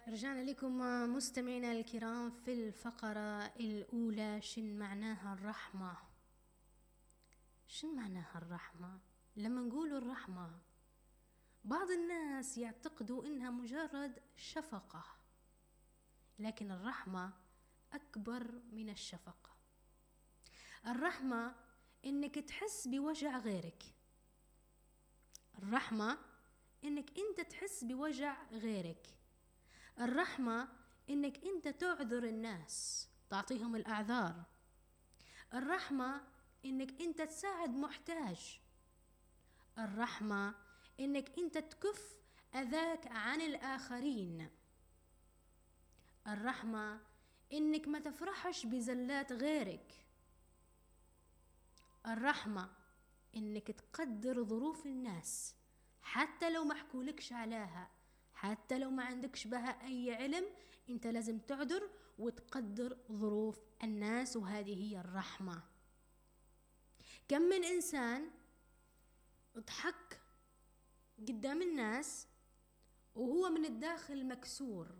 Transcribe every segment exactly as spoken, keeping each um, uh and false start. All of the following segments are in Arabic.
رجعنا لكم مستمعينا الكرام في الفقرة الأولى. شن معناها الرحمة؟ شن معناها الرحمة؟ لما نقول الرحمة بعض الناس يعتقدوا إنها مجرد شفقة، لكن الرحمة أكبر من الشفقة. الرحمة إنك تحس بوجع غيرك. الرحمة إنك أنت تحس بوجع غيرك. الرحمة إنك أنت تعذر الناس، تعطيهم الأعذار. الرحمة إنك أنت تساعد محتاج. الرحمة إنك أنت تكف أذاك عن الآخرين. الرحمة إنك ما تفرحش بزلات غيرك. الرحمة إنك تقدر ظروف الناس حتى لو ما حكولكش عليها، حتى لو ما عندكش بها أي علم، أنت لازم تعذر وتقدر ظروف الناس، وهذه هي الرحمة. كم من إنسان اضحك قدام الناس وهو من الداخل مكسور.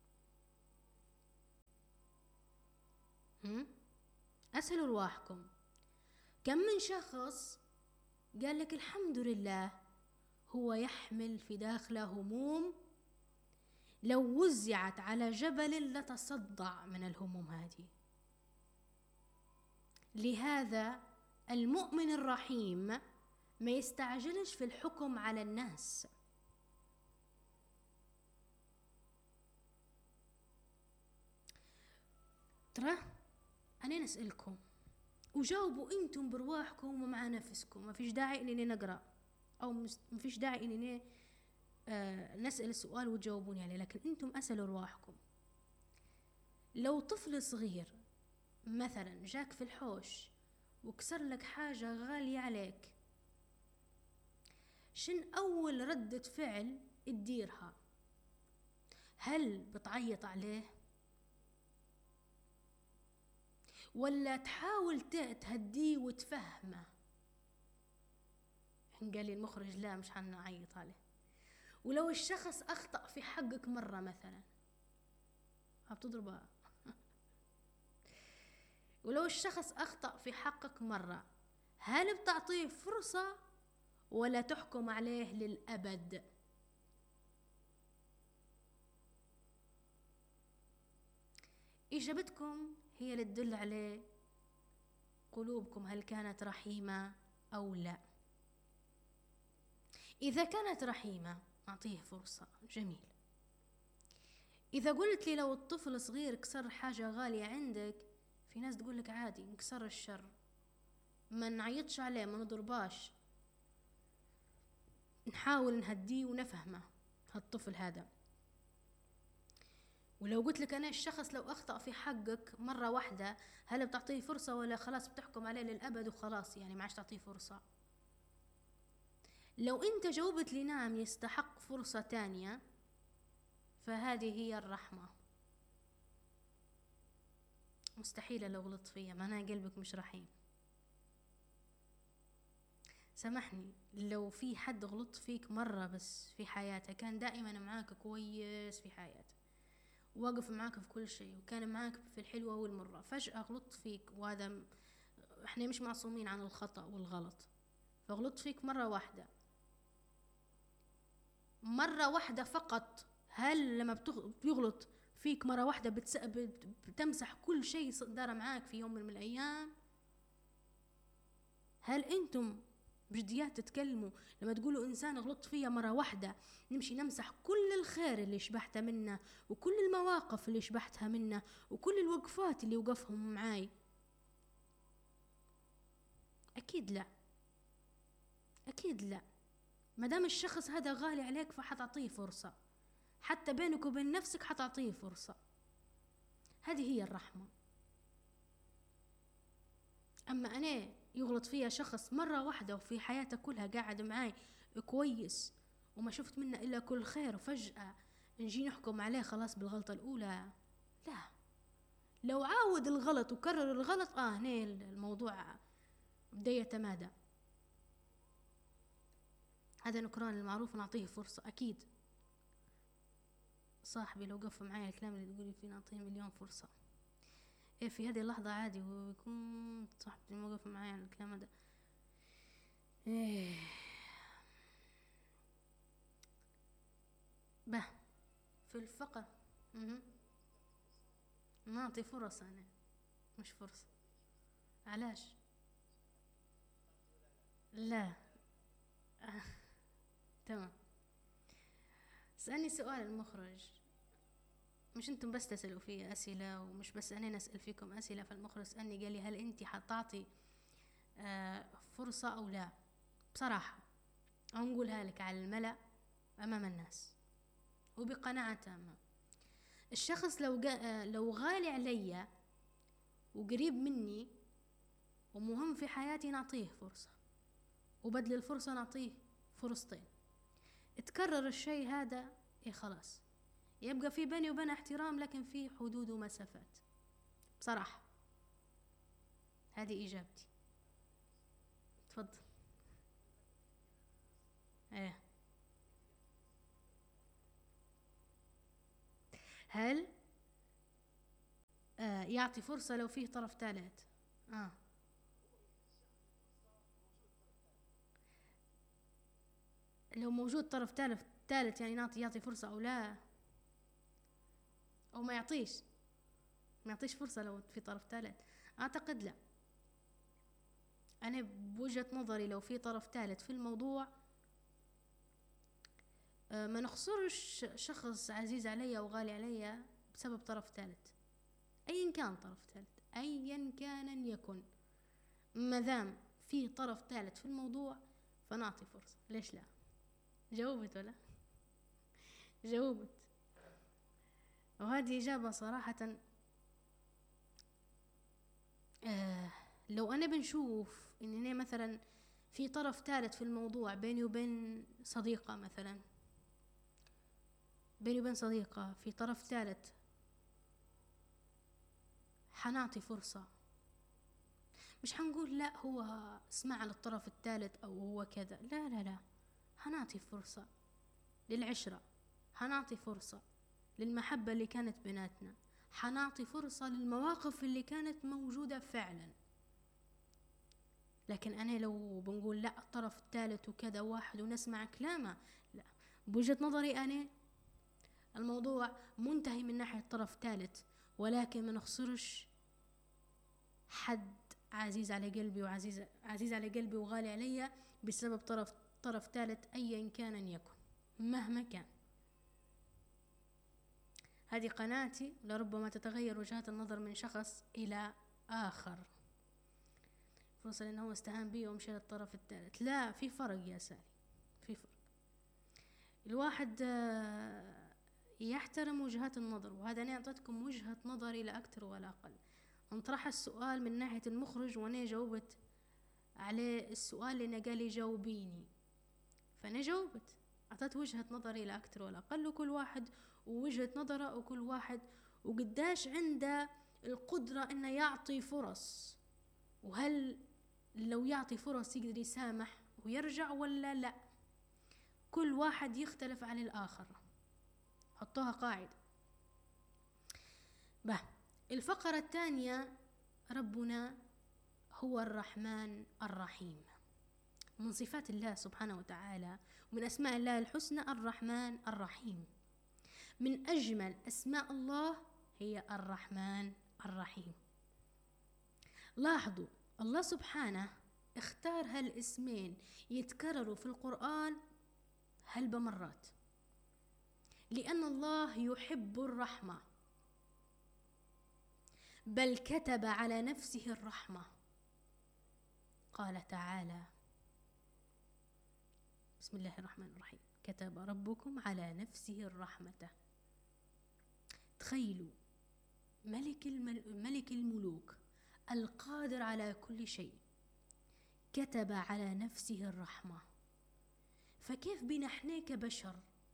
هم؟ أسألوا رواحكم، كم من شخص قال لك الحمد لله هو يحمل في داخله هموم لو وزعت على جبل لتصدع من الهموم هذه. لهذا المؤمن الرحيم ما يستعجلش في الحكم على الناس. ترى أنا نسألكم وجاوبوا أنتم برواحكم ومع نفسكم، ما فيش داعي إنني نقرأ أو ما فيش داعي إنني آه نسأل السؤال وتجاوبوني عليه، لكن أنتم أسألوا رواحكم. لو طفل صغير مثلا جاك في الحوش وكسر لك حاجة غالية عليك، شن أول ردة فعل تديرها؟ هل بتعيط عليه ولا تحاول تهديه وتفهمه؟ قال لي المخرج لا مش حنعيط عليه. ولو الشخص أخطأ في حقك مرة مثلا هتضربها ولو الشخص أخطأ في حقك مرة، هل بتعطيه فرصة ولا تحكم عليه للأبد؟ إجابتكم هي اللي تدل عليه قلوبكم هل كانت رحيمة أو لا. إذا كانت رحيمة أعطيه فرصة، جميل. إذا قلت لي لو الطفل صغير كسر حاجة غالية عندك، في ناس تقول لك عادي نكسر الشر، ما نعيطش عليه، ما نضرباش، نحاول نهديه ونفهمه هالطفل هذا. ولو قلت لك أنا الشخص لو أخطأ في حقك مرة واحدة، هل بتعطيه فرصة ولا خلاص بتحكم عليه للأبد وخلاص يعني ما عادش تعطيه فرصة؟ لو أنت جاوبت لي نعم يستحق فرصة تانية، فهذه هي الرحمة. مستحيل لو غلطت فيا، معناها قلبك مش رحيم. سامحني، لو في حد غلط فيك مرة بس في حياتك، كان دائما معاك كويس في حياتك، واقف معاك في كل شيء، وكان معاك في الحلوة والمرة، فجأة غلط فيك، وهذا م... احنا مش معصومين عن الخطأ والغلط، فغلط فيك مرة واحدة مرة واحدة فقط، هل لما بتغ... بيغلط فيك مرة واحدة بتس... بتمسح كل شيء دار معاك في يوم من الأيام؟ هل أنتم بجديات تتكلموا لما تقولوا إنسان غلط فيا مرة واحدة نمشي نمسح كل الخير اللي شبحته منه وكل المواقف اللي شبحتها منه وكل الوقفات اللي وقفهم معاي؟ أكيد لا، أكيد لا. مدام الشخص هذا غالي عليك فحتعطيه فرصة، حتى بينك وبين نفسك حتعطيه فرصة. هذه هي الرحمة. أما أنا يغلط فيها شخص مرة واحدة وفي حياته كلها قاعد معاي كويس وما شفت منه إلا كل خير، وفجأة نجي نحكم عليه خلاص بالغلطة الأولى، لا. لو عاود الغلط وكرر الغلط آه هنا الموضوع بدأ يتمادى. هذا نكران المعروف ونعطيه فرصة، أكيد صاحبي لو قف معايا الكلام اللي تقولي فيه نعطيه مليون فرصة. إيه في هذه اللحظة عادي هو يكون صاحبي موقف معايا على الكلام هذا. إيه به في الفقر. مهم. نعطي فرص أنا مش فرصة. علاش؟ لا. آه. تمام. سألني سؤال المخرج، مش انتم بس تسألوا فيه أسئلة ومش بس أنا نسأل فيكم أسئلة، فالمخرج سألني قال لي هل أنت حتعطي آه فرصة أو لا؟ بصراحة أنقولها لك على الملأ أمام الناس وبقناعة تامة، الشخص لو آه لو غالي عليا وقريب مني ومهم في حياتي نعطيه فرصة، وبدل الفرصة نعطيه فرصتين. اتكرر الشيء هذا إيه خلاص يبقى في بيني وبين احترام، لكن في حدود ومسافات. بصراحة هذه إجابتي. تفضل. ايه هل آه يعطي فرصة لو فيه طرف ثالث؟ آه. لو موجود طرف ثالث ثالث يعني نعطي يعطي فرصة أو لا، أو ما يعطيش ما يعطيش فرصة لو في طرف ثالث؟ أعتقد لا. أنا بوجهة نظري لو في طرف ثالث في الموضوع آه ما نخسرش شخص عزيز علي أو غالي علي بسبب طرف ثالث، أيا كان طرف ثالث أيا كان يكن، مادام في طرف ثالث في الموضوع فنعطي فرصة. ليش لا؟ جاوبت ولا؟ جاوبت. وهذه إجابة صراحة آه لو أنا بنشوف إن أنا مثلا في طرف ثالث في الموضوع بيني وبين صديقة، مثلا بيني وبين صديقة في طرف ثالث، حنعطي فرصة. مش حنقول لا هو اسمع على الطرف الثالث أو هو كذا، لا لا لا، حنعطي فرصة للعشرة، حنعطي فرصة للمحبة اللي كانت بيناتنا، حنعطي فرصة للمواقف اللي كانت موجودة فعلا. لكن أنا لو بنقول لا الطرف الثالث وكذا واحد ونسمع كلامه، لا. بوجهة نظري أنا الموضوع منتهي من ناحية طرف ثالث، ولكن ما نخسرش حد عزيز على قلبي وعزيز عزيز على قلبي وغالي علي بسبب طرف طرف ثالث أيا كان أن يكن مهما كان. هذه قناعتي، لربما تتغير وجهات النظر من شخص إلى آخر. فرصة لأنه هو استهان بي ومشي للطرف الثالث، لا، في فرق يا سالي، في فرق. الواحد يحترم وجهات النظر، وهذا أنا أعطيتكم وجهة نظري لا أكثر ولا أقل. انطرح السؤال من ناحية المخرج وأنا جاوبت عليه السؤال لأنه قال لي جاوبيني، فأنا جاوبت، أعطيت وجهة نظري لا أكثر ولا أقل، وكل واحد ووجهة نظره، وكل واحد وقداش عنده القدرة إنه يعطي فرص، وهل لو يعطي فرص يقدر يسامح ويرجع ولا لا. كل واحد يختلف عن الآخر، حطوها قاعدة. به الفقرة الثانية، ربنا هو الرحمن الرحيم. من صفات الله سبحانه وتعالى ومن أسماء الله الحسنى الرحمن الرحيم. من أجمل أسماء الله هي الرحمن الرحيم. لاحظوا الله سبحانه اختار هالاسمين يتكرروا في القرآن هالبمرات، لأن الله يحب الرحمة، بل كتب على نفسه الرحمة. قال تعالى بسم الله الرحمن الرحيم: كتب ربكم على نفسه الرحمة. تخيلوا ملك, ملك الملوك القادر على كل شيء كتب على نفسه الرحمة، فكيف بنا احنا كبشر؟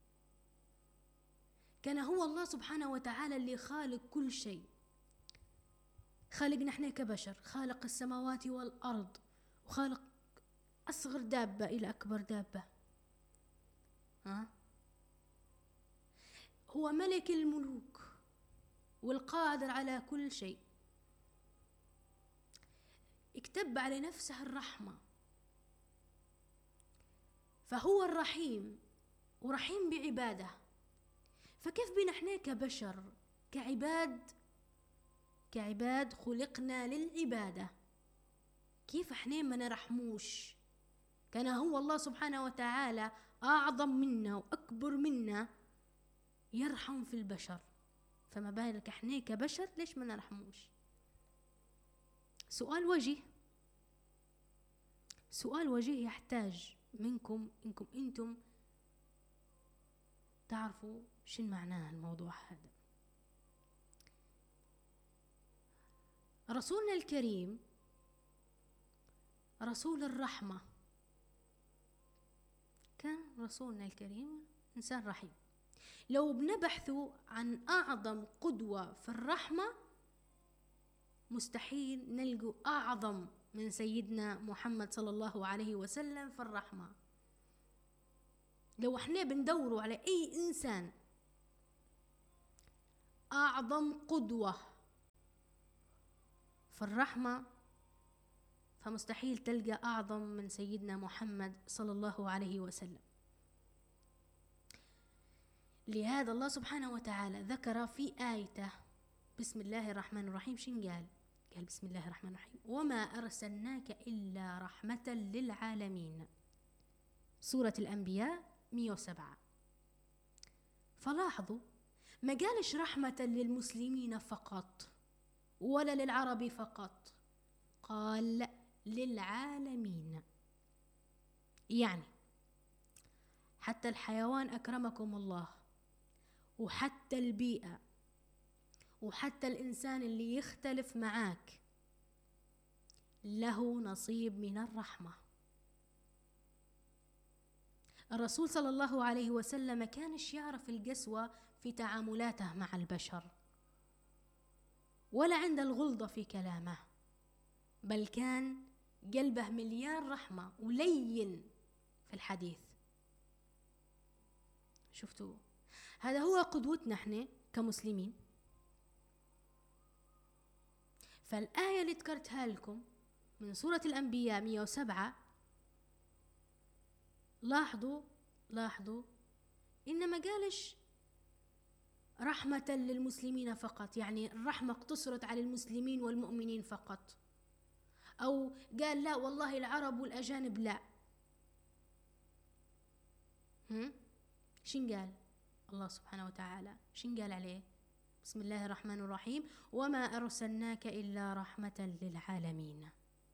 كان هو الله سبحانه وتعالى اللي خالق كل شيء، خالقنا احنا كبشر، خالق السماوات والأرض، وخالق أصغر دابة إلى أكبر دابة. ها؟ هو ملك الملوك والقادر على كل شيء، اكتب على نفسه الرحمة، فهو الرحيم ورحيم بعباده. فكيف بنا احنا كبشر كعباد كعباد خلقنا للعبادة، كيف احنا ما نرحموش؟ كان هو الله سبحانه وتعالى أعظم منا وأكبر منا يرحم في البشر، فما بالك احنا كبشر ليش ما نرحموش؟ سؤال وجيه، سؤال وجيه يحتاج منكم انكم انتم تعرفوا شن معناه الموضوع هذا. رسولنا الكريم رسول الرحمة، كان رسولنا الكريم إنسان رحيم. لو بنبحثوا عن أعظم قدوة في الرحمة مستحيل نلقوا أعظم من سيدنا محمد صلى الله عليه وسلم في الرحمة. لو احنا بندوروا على أي إنسان أعظم قدوة في الرحمة فمستحيل تلقى أعظم من سيدنا محمد صلى الله عليه وسلم. لهذا الله سبحانه وتعالى ذكر في آيته بسم الله الرحمن الرحيم شن قال؟ قال بسم الله الرحمن الرحيم وما أرسلناك إلا رحمة للعالمين، سورة الأنبياء مئة وسبعة. فلاحظوا ما قالش رحمة للمسلمين فقط ولا للعرب فقط، قال للعالمين، يعني حتى الحيوان أكرمكم الله، وحتى البيئة، وحتى الإنسان اللي يختلف معاك له نصيب من الرحمة. الرسول صلى الله عليه وسلم ما كانش يعرف القسوة في تعاملاته مع البشر ولا عند الغلظة في كلامه، بل كان قلبه مليان رحمة ولين في الحديث. شفتوا؟ هذا هو قدوتنا احنا كمسلمين. فالآية اللي ذكرتها لكم من سورة الأنبياء مئة وسبعة، لاحظوا لاحظوا إنما قالش رحمة للمسلمين فقط، يعني الرحمة اقتصرت على المسلمين والمؤمنين فقط، أو قال لا والله العرب والأجانب لا. هم؟ شن قال الله سبحانه وتعالى؟ شن قال عليه؟ بسم الله الرحمن الرحيم وما أرسلناك إلا رحمة للعالمين.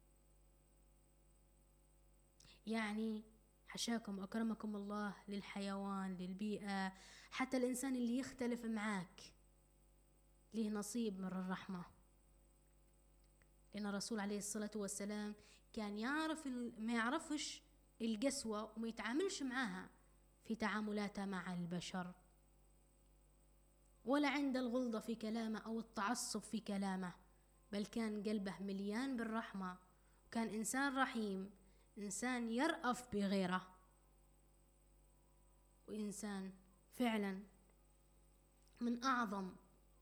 يعني حشاكم أكرمكم الله للحيوان، للبيئة، حتى الإنسان اللي يختلف معاك له نصيب من الرحمة. لأن الرسول عليه الصلاة والسلام كان يعرف ما يعرفش القسوة وما يتعاملش معها في تعاملاته مع البشر، ولا عند الغلظة في كلامه أو التعصب في كلامه، بل كان قلبه مليان بالرحمة، وكان إنسان رحيم، إنسان يرأف بغيره، وإنسان فعلا من أعظم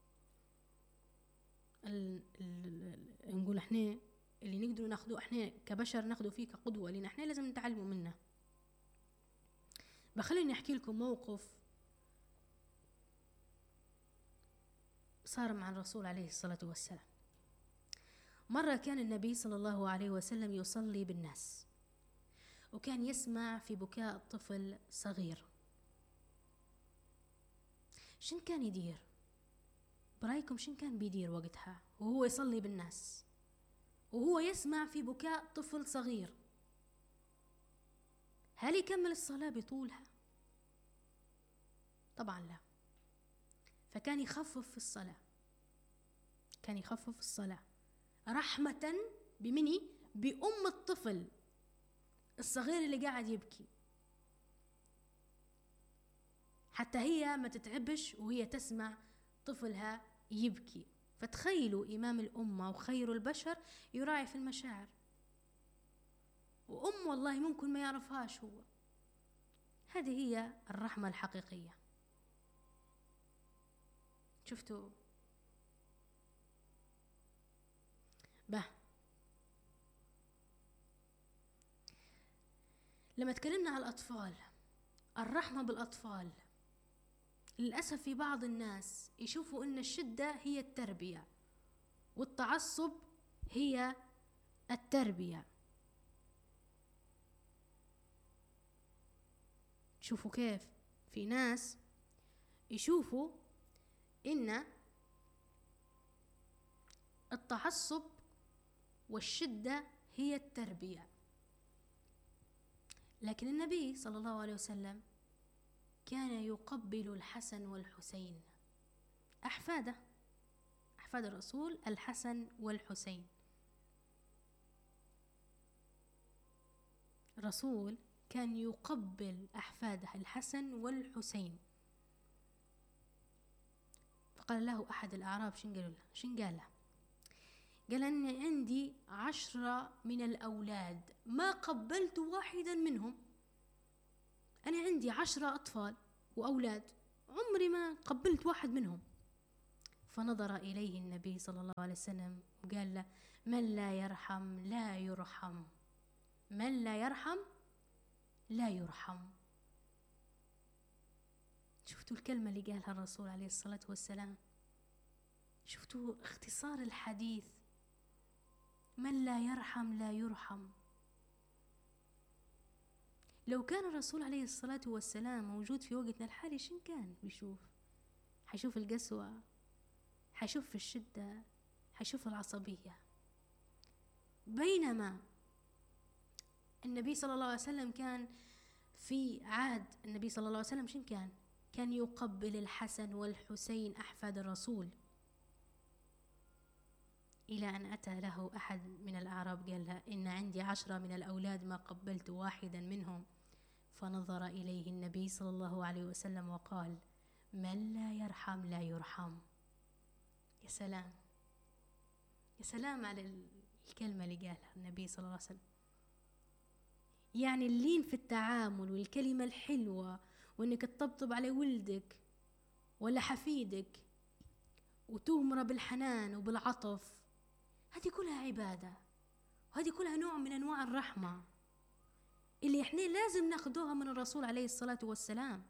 ال ال نقول احنا اللي نقدر ناخذه احنا كبشر ناخذه فيه كقدوة، لأن احنا لازم نتعلموا منه. بخليني أحكي لكم موقف صار مع الرسول عليه الصلاة والسلام. مرة كان النبي صلى الله عليه وسلم يصلي بالناس، وكان يسمع في بكاء طفل صغير. شن كان يدير؟ برايكم شن كان بيدير وقتها وهو يصلي بالناس وهو يسمع في بكاء طفل صغير؟ هل يكمل الصلاة بطولها؟ طبعا لا. فكان يخفف في الصلاة، كان يخفف الصلاة رحمة بمني؟ بأم الطفل الصغير اللي قاعد يبكي، حتى هي ما تتعبش وهي تسمع طفلها يبكي. فتخيلوا إمام الأمة وخير البشر يراعي في المشاعر، وأم والله ممكن ما يعرفهاش هو. هذه هي الرحمة الحقيقية. شفتوا؟ به لما تكلمنا على الأطفال، الرحمة بالأطفال، للأسف في بعض الناس يشوفوا إن الشدة هي التربية والتعصب هي التربية. شوفوا كيف في ناس يشوفوا إن التعصب والشدة هي التربية، لكن النبي صلى الله عليه وسلم كان يقبل الحسن والحسين، أحفاده، أحفاد الرسول الحسن والحسين. الرسول كان يقبل أحفاده الحسن والحسين. فقال له أحد الأعراب، شن قال له؟ شن قال له؟ قال أني عندي عشرة من الأولاد ما قبلت واحدا منهم. أنا عندي عشرة أطفال وأولاد عمري ما قبلت واحد منهم. فنظر إليه النبي صلى الله عليه وسلم وقال له: من لا يرحم لا يرحم، من لا يرحم لا يرحم. شفتوا الكلمة اللي قالها الرسول عليه الصلاة والسلام؟ شفتوا اختصار الحديث؟ من لا يرحم لا يرحم. لو كان الرسول عليه الصلاة والسلام موجود في وقتنا الحالي شن كان بيشوف؟ حيشوف القسوة، حيشوف الشدة، حيشوف العصبية. بينما النبي صلى الله عليه وسلم كان في عهد النبي صلى الله عليه وسلم شن كان؟ كان يقبل الحسن والحسين أحفاد الرسول. إلى أن أتى له أحد من الأعراب قال له: إن عندي عشرة من الأولاد ما قبلت واحدا منهم. فنظر إليه النبي صلى الله عليه وسلم وقال: من لا يرحم لا يرحم. يا سلام، يا سلام على الكلمة اللي قالها النبي صلى الله عليه وسلم. يعني اللين في التعامل والكلمة الحلوة، وإنك تطبطب على ولدك ولا حفيدك وتغمره بالحنان وبالعطف، هذه كلها عبادة، وهذه كلها نوع من أنواع الرحمة اللي إحنا لازم ناخدوها من الرسول عليه الصلاة والسلام.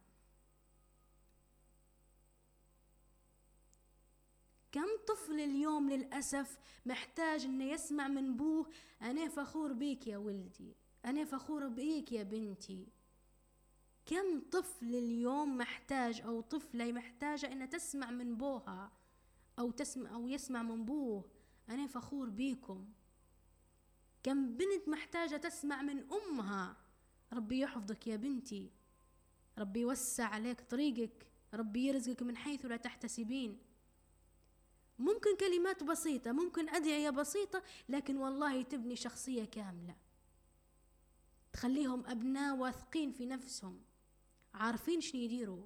كم طفل اليوم للأسف محتاج إنه يسمع من بوه: أنا فخور بيك يا ولدي، أنا فخور بيك يا بنتي. كم طفل اليوم محتاج أو طفلة محتاجة إنها تسمع من بوها أو تسمع أو يسمع من بوه: أنا فخور بيكم. كم بنت محتاجة تسمع من أمها: ربي يحفظك يا بنتي، ربي يوسع عليك طريقك، ربي يرزقك من حيث لا تحتسبين. ممكن كلمات بسيطة، ممكن أدعية بسيطة، لكن والله تبني شخصية كاملة، تخليهم أبناء واثقين في نفسهم، عارفين شنو يديروا،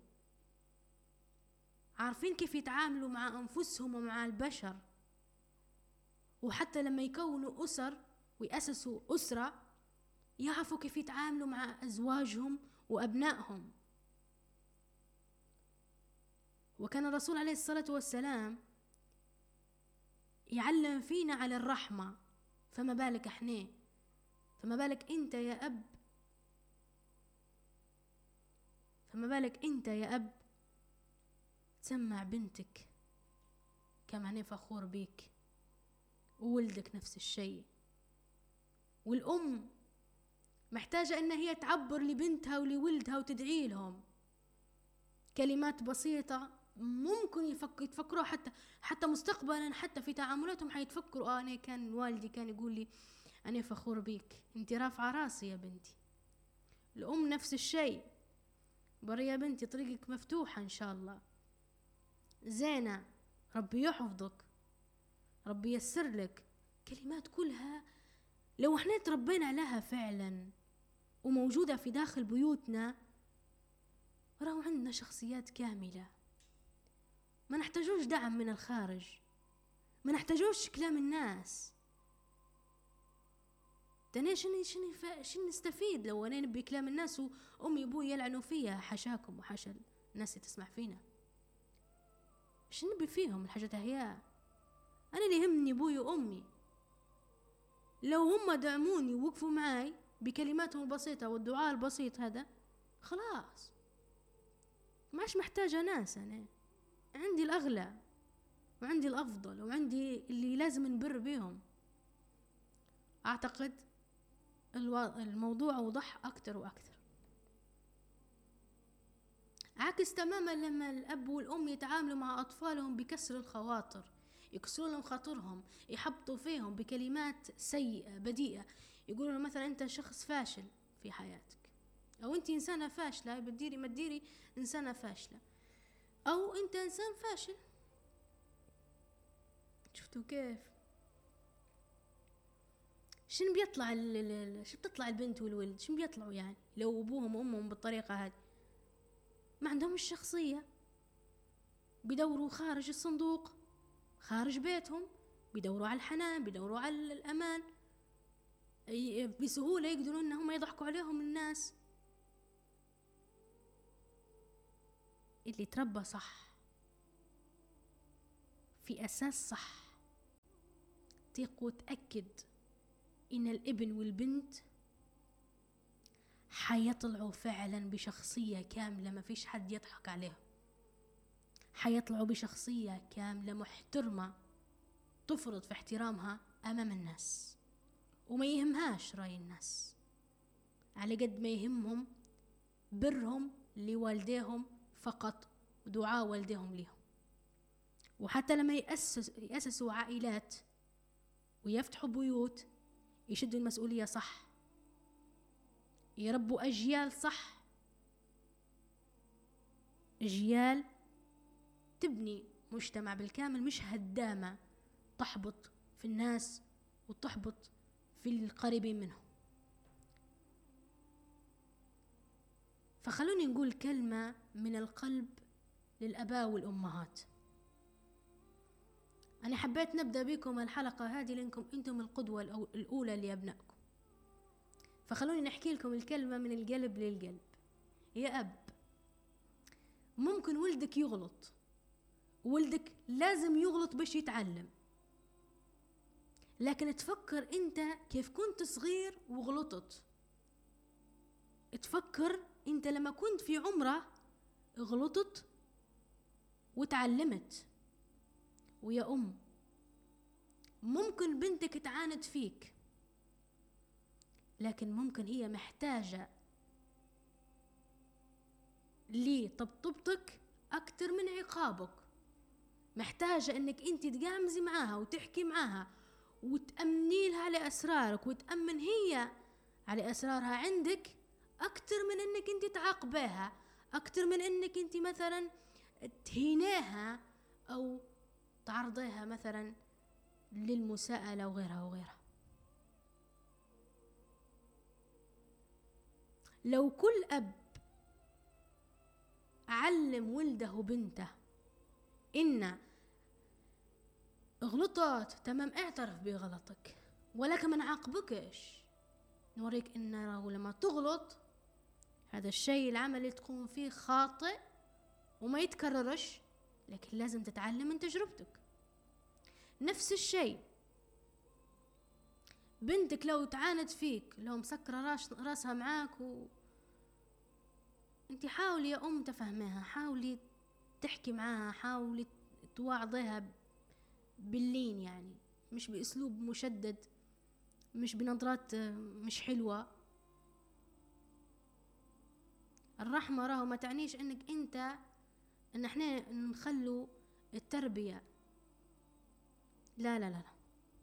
عارفين كيف يتعاملوا مع أنفسهم ومع البشر. وحتى لما يكونوا أسر ويأسسوا أسرة يعرفوا كيف يتعاملوا مع أزواجهم وأبنائهم. وكان الرسول عليه الصلاة والسلام يعلم فينا على الرحمة، فما بالك احنا، فما بالك انت يا أب، فما بالك انت يا أب تسمع بنتك كم أنا فخور بيك، وولدك نفس الشيء. والأم محتاجة إن هي تعبر لبنتها ولولدها وتدعي لهم كلمات بسيطة، ممكن يفك يتفكروا حتى حتى مستقبلا، حتى في تعاملاتهم حيتفكروا: آه أنا كان والدي كان يقول لي أنا فخور بيك، أنت رافعة راسي يا بنتي. الأم نفس الشيء: بري يا بنتي طريقك مفتوحة إن شاء الله، زينة، ربي يحفظك، ربي ييسر لك. كلمات كلها لو احنا تربينا لها فعلا وموجودة في داخل بيوتنا، راهو عندنا شخصيات كاملة، ما نحتاجوش دعم من الخارج، ما نحتاجوش كلام الناس. تاني شنو شنو شنو نستفيد لو انا نبي كلام الناس وامي وابوي يلعنوا فيها؟ حشاكم وحشا الناس تسمع فينا. شو نبي فيهم الحاجات هي؟ أنا اللي يهمني أبوي وأمي، لو هم دعموني ووقفوا معاي بكلماتهم البسيطة والدعاء البسيط هذا خلاص، ماش محتاجة ناس. أنا عندي الأغلى وعندي الأفضل وعندي اللي لازم نبر بيهم. أعتقد الموضوع أوضح أكتر وأكتر. عكس تماما لما الأب والأم يتعاملوا مع أطفالهم بكسر الخواطر، يكسروا لهم خاطرهم، يحبطوا فيهم بكلمات سيئة بديئة، يقولوا له مثلا أنت شخص فاشل في حياتك، أو أنت إنسانة فاشلة، بديري ما تديري إنسانة فاشلة، أو أنت إنسان فاشل. شفتوا كيف؟ شن بيطلع ال شو بتطلع البنت والولد؟ شن بيطلعوا يعني لو أبوهم وأمهم بالطريقة هذه؟ ما عندهم الشخصية، بيدوروا خارج الصندوق، خارج بيتهم، بيدوروا على الحنان، بيدوروا على الأمان، بسهولة يقدروا إنهم يضحكوا عليهم الناس. اللي تربى صح في أساس صح تيق وتأكد إن الابن والبنت حيطلعوا فعلا بشخصية كاملة، ما فيش حد يضحك عليهم، حيطلعوا بشخصية كاملة محترمة تفرض في احترامها أمام الناس، وما يهمهاش رأي الناس على قد ما يهمهم برهم لوالديهم فقط ودعاء والديهم لهم. وحتى لما يأسس يأسسوا عائلات ويفتحوا بيوت يشدوا المسؤولية صح، يربوا أجيال صح، أجيال تبني مجتمع بالكامل، مش هدامة تحبط في الناس وتحبط في القريبين منهم. فخلوني نقول كلمة من القلب للآباء والأمهات. أنا حبيت نبدأ بكم الحلقة هذه لأنكم أنتم القدوة الأولى لأبنائكم، فخلوني نحكي لكم الكلمة من القلب للقلب. يا أب، ممكن ولدك يغلط، ولدك لازم يغلط باش يتعلم، لكن تفكر أنت كيف كنت صغير وغلطت، تفكر أنت لما كنت في عمره غلطت وتعلمت. ويا أم، ممكن بنتك تعاند فيك، لكن ممكن هي محتاجة لطبطبتك أكتر من عقابك، محتاجة أنك أنت تقامزي معاها وتحكي معاها وتأمني لها على أسرارك وتأمن هي على أسرارها عندك أكتر من أنك أنت تعاقبيها، أكتر من أنك أنت مثلا تهينيها أو تعرضيها مثلا للمساءلة وغيرها وغيرها. لو كل أب علم ولده وبنته إن غلطت تمام اعترف بغلطك ولكن ما نعاقبكش، نوريك إن لما تغلط هذا الشيء العمل اللي تقوم فيه خاطئ وما يتكررش، لكن لازم تتعلم من تجربتك. نفس الشيء بنتك لو تعاند فيك، لو مسكرة راس راسها معاك و... انت حاولي يا أم تفهميها، حاولي تحكي معاها، حاولي توعظيها باللين، يعني مش بأسلوب مشدد، مش بنظرات مش حلوة. الرحمة راهو ما تعنيش انك انت ان احنا نخلو التربية، لا لا لا لا،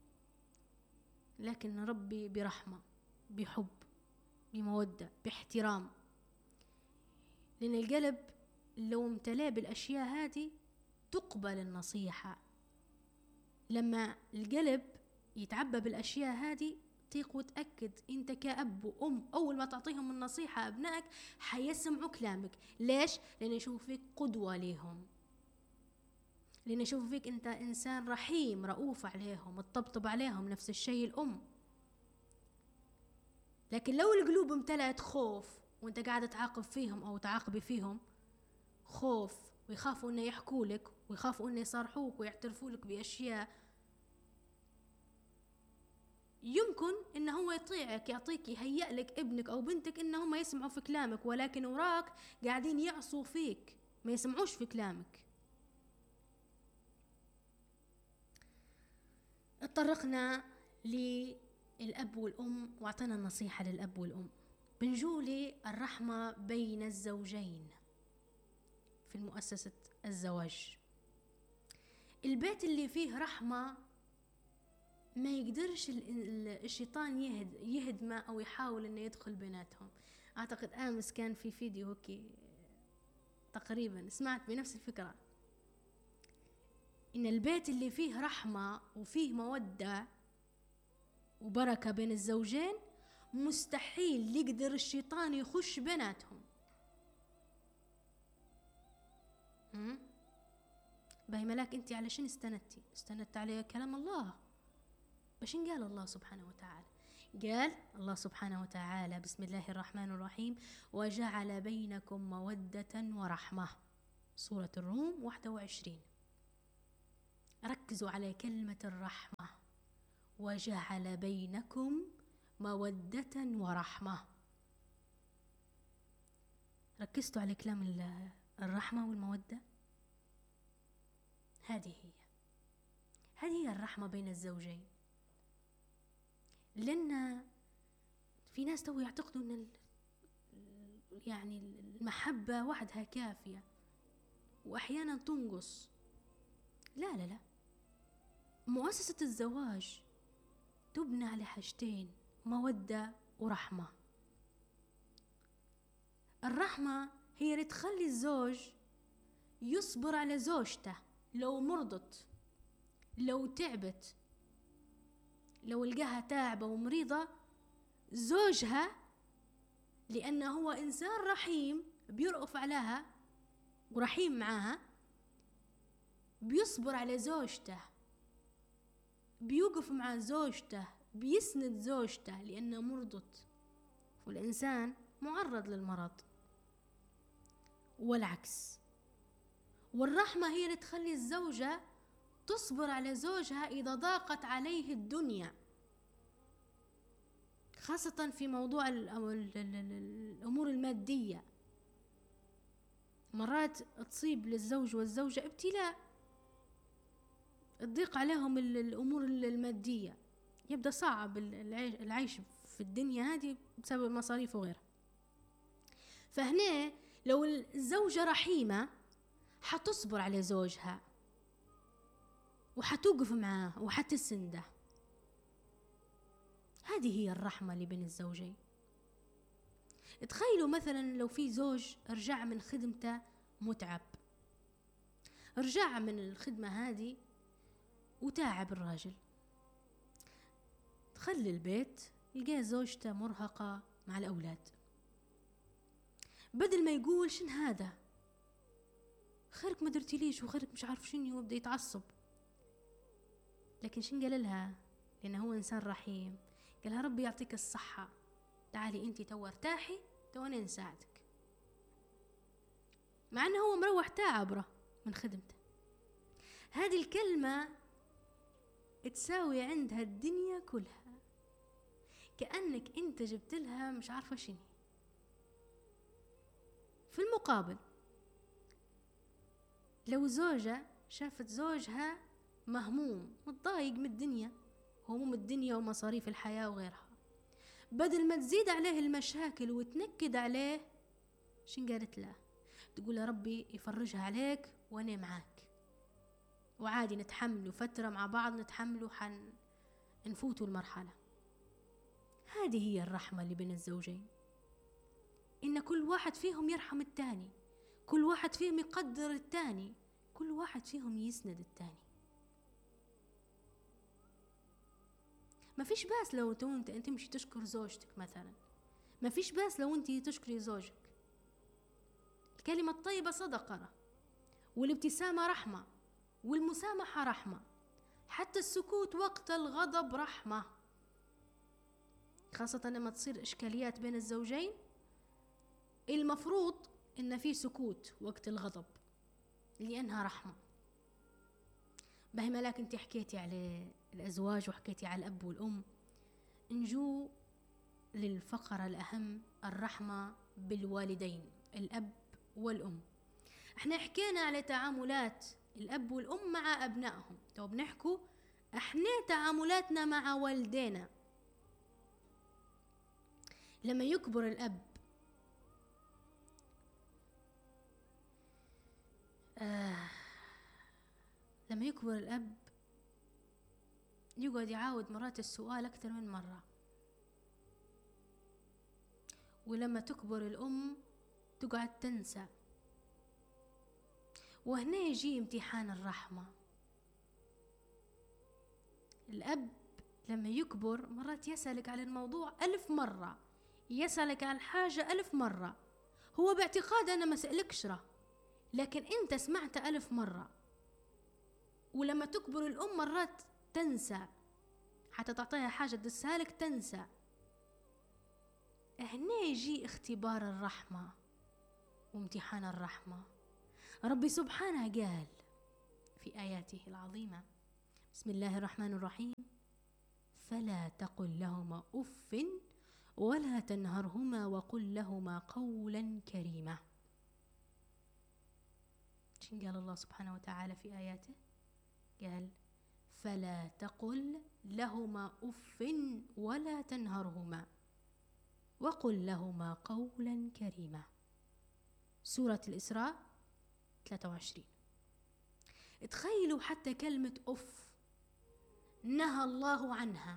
لكن نربي برحمة، بحب، بمودة، باحترام، لأن القلب لو امتلأ بالأشياء هذه تقبل النصيحة. لما القلب يتعبى بالأشياء هذه تيق وتأكد أنت كأب وأم أول ما تعطيهم النصيحة أبنائك حيسمعوا كلامك. ليش؟ لأن يشوفوا فيك قدوة ليهم، لأن يشوفوا فيك أنت إنسان رحيم رؤوف عليهم، تطبطب عليهم. نفس الشيء الأم. لكن لو القلوب امتلأت خوف وانت قاعدة تعاقب فيهم أو تعاقبي فيهم خوف، ويخافوا أن يحكوا لك ويخافوا إنه يصارحوك ويعترفوا لك بأشياء. يمكن إنه هو يطيعك، يعطيك، يهيأ لك ابنك أو بنتك إنه هم يسمعوا في كلامك، ولكن وراك قاعدين يعصوا فيك، ما يسمعوش في كلامك. اتطرقنا للأب والأم واعطينا النصيحة للأب والأم. بنجولي الرحمة بين الزوجين في مؤسسة الزواج. البيت اللي فيه رحمة ما يقدرش الشيطان يهد يهدمه أو يحاول إنه يدخل بيناتهم. أعتقد أمس كان في فيديو هوكي تقريبا سمعت بنفس الفكرة، إن البيت اللي فيه رحمة وفيه مودة وبركة بين الزوجين مستحيل يقدر الشيطان يخش بيناتهم. باي ملاك انت على شن استندتي؟ استندت على كلام الله. بشن قال الله سبحانه وتعالى؟ قال الله سبحانه وتعالى بسم الله الرحمن الرحيم: وجعل بينكم مودة ورحمة، سورة الروم واحد وعشرين. ركزوا على كلمة الرحمة، وجعل بينكم مودة ورحمة. ركزتوا على كلام الرحمة والمودة؟ هذه هي هذه هي الرحمة بين الزوجين. لأن في ناس تو يعتقدوا أن يعني المحبة وحدها كافية، وأحيانا تنقص. لا لا لا، مؤسسة الزواج تبنى على حاجتين: مودة ورحمة. الرحمة هي اللي تخلي الزوج يصبر على زوجته لو مرضت، لو تعبت، لو لقاها تعبة ومريضة. زوجها لأنه هو إنسان رحيم بيرأف عليها ورحيم معاها، بيصبر على زوجته، بيوقف مع زوجته، بيسند زوجته لأنها مرضت، والإنسان معرض للمرض والعكس. والرحمة هي اللي تخلي الزوجة تصبر على زوجها إذا ضاقت عليه الدنيا، خاصة في موضوع الأمور المادية. مرات تصيب للزوج والزوجة ابتلاء، تضيق عليهم الأمور المادية، يبدأ صعب العيش في الدنيا هذه بسبب المصاريف وغيرها. فهنا لو الزوجة رحيمة حتصبر على زوجها وحتوقف معاه وحتسنده. هذه هي الرحمة اللي بين الزوجين. تخيلوا مثلا لو في زوج رجع من خدمته متعب، رجع من الخدمة هذه وتعب الراجل، دخل البيت يلقى زوجته مرهقة مع الأولاد. بدل ما يقول شن هذا، خيرك ما درتي ليش وخيرك مش عارف شنو، وبدأ يتعصب. لكن شن قال لها؟ لأنه هو إنسان رحيم، قال لها ربي يعطيك الصحة، تعالي انتي تو ارتاحي، تو انا نساعدك. مع انه هو مروح تعبره من خدمته. هذه الكلمة تساوي عندها الدنيا كلها، كأنك انت جبت لها مش عارفة شنو. في المقابل لو زوجة شافت زوجها مهموم متضايق من الدنيا، هموم الدنيا ومصاريف الحياة وغيرها، بدل ما تزيد عليه المشاكل وتنكد عليه، شن قالت له؟ تقول يا ربي يفرجها عليك وانا معاك، وعادي نتحملوا فترة مع بعض، نتحملوا حن نفوتوا المرحلة. هذه هي الرحمة اللي بين الزوجين، إن كل واحد فيهم يرحم التاني، كل واحد فيهم يقدر التاني، كل واحد فيهم يسند التاني. ما فيش باس لو انت تمشي تشكر زوجتك مثلا، ما فيش باس لو انت تشكري زوجك. الكلمة الطيبة صدقة، والابتسامة رحمة، والمسامحة رحمة، حتى السكوت وقت الغضب رحمة، خاصة لما تصير إشكاليات بين الزوجين. المفروض إن في سكوت وقت الغضب لأنها رحمة. باهي ملاك انت حكيتي على الأزواج وحكيتي على الأب والأم، نجو للفقرة الأهم، الرحمة بالوالدين، الأب والأم. احنا حكينا على تعاملات الأب والأم مع أبنائهم، تو بنحكوا احنا تعاملاتنا مع والدينا. لما يكبر الأب آه لما يكبر الأب يقعد يعاود مرات السؤال أكثر من مرة، ولما تكبر الأم تقعد تنسى. وهنا يجي امتحان الرحمة. الأب لما يكبر مرات يسألك على الموضوع ألف مرة، يسألك على الحاجة ألف مرة، هو باعتقاد أنا ما سألكش راه، لكن أنت سمعت ألف مرة. ولما تكبر الأم مرات تنسى، حتى تعطيها حاجة تسالك تنسى. هنا يجي اختبار الرحمة وامتحان الرحمة. ربي سبحانه قال في آياته العظيمة، بسم الله الرحمن الرحيم: فلا تقل لهما أف ولا تنهرهما وقل لهما قولا كريما. شين قال الله سبحانه وتعالى في آياته؟ قال فلا تقل لهما أف ولا تنهرهما وقل لهما قولا كريما. سورة الإسراء ثلاثة وعشرين. تخيلوا حتى كلمة أف نهى الله عنها.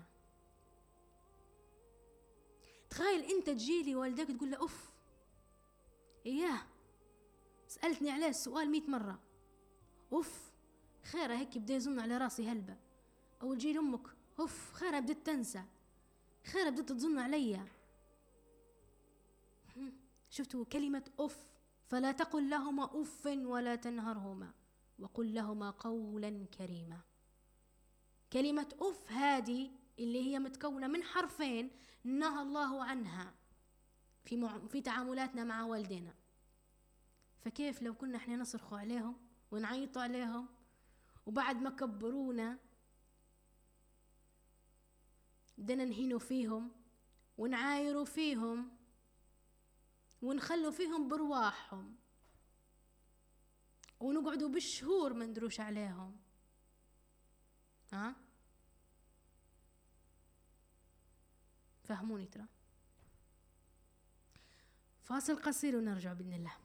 تخيل انت تجيلي والدك تقول له أف، إياه سألتني عليه السؤال مئة مرة، أف خيرة هيك بدأ يظن على راسي هلبة. أو تجيل أمك أف خيرة بدأت تنسى، خيرة بدأت تظن عليا. شفتوا كلمة أف؟ فلا تقل لهما أف ولا تنهرهما وقل لهما قولا كريما. كلمة أف هذه اللي هي متكونة من حرفين نهى الله عنها في مع... في تعاملاتنا مع والدينا. فكيف لو كنا احنا نصرخوا عليهم ونعيطوا عليهم وبعد ما كبرونا بدنا نهينوا فيهم ونعايروا فيهم ونخلوا فيهم برواحهم ونقعدوا بالشهور ما ندروش عليهم؟ ها فهموني. ترى فاصل قصير ونرجع بإذن الله.